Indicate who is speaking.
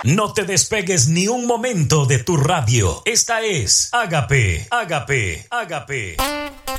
Speaker 1: No te despegues ni un momento de tu radio. Esta es Ágape, Ágape, Ágape.